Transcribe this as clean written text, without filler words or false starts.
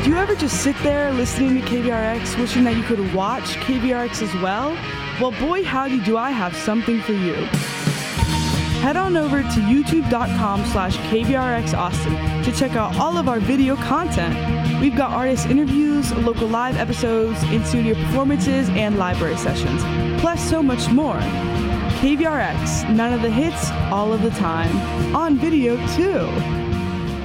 Do you ever just sit there listening to KVRX, wishing that you could watch KVRX as well? Well, boy howdy do I have something for you. Head on over to youtube.com/KVRX Austin to check out all of our video content. We've got artist interviews, local live episodes, in-studio performances, and library sessions, plus so much more. KVRX, none of the hits, all of the time. On video, too.